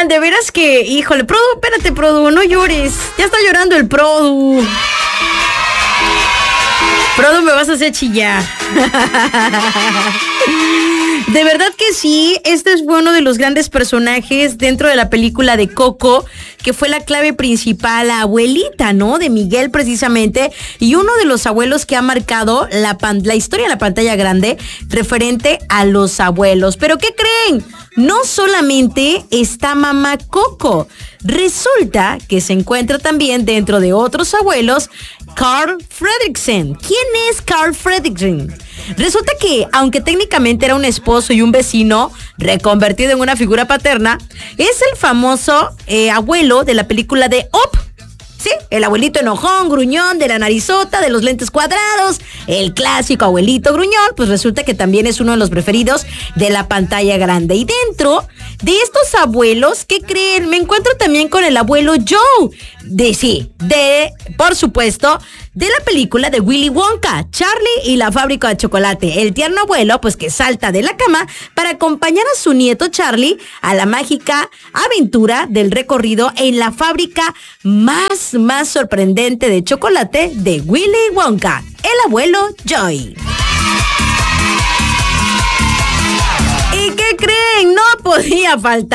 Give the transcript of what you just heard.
Oigan, de veras que, híjole, Produ, espérate, Produ, no llores. Ya está llorando el Produ. Produ, me vas a hacer chillar. De verdad que sí, este fue uno de los grandes personajes dentro de la película de Coco, que fue la clave principal, la abuelita, ¿no? De Miguel, precisamente, y uno de los abuelos que ha marcado la historia de la pantalla grande referente a los abuelos. ¿Pero qué creen? No solamente está mamá Coco, resulta que se encuentra también dentro de otros abuelos Carl Fredricksen. ¿Quién es Carl Fredricksen? Resulta que, aunque técnicamente era un esposo y un vecino reconvertido en una figura paterna, es el famoso abuelo de la película de Up. Sí, el abuelito enojón, gruñón, de la narizota, de los lentes cuadrados, el clásico abuelito gruñón, pues resulta que también es uno de los preferidos de la pantalla grande. Y dentro de estos abuelos, ¿qué creen? Me encuentro también con el abuelo Joe, por supuesto, de la película de Willy Wonka, Charlie y la fábrica de chocolate. El tierno abuelo, pues que salta de la cama para acompañar a su nieto Charlie a la mágica aventura del recorrido en la fábrica más sorprendente de chocolate de Willy Wonka, el abuelo Joy. ¿Y qué creen? No podía faltar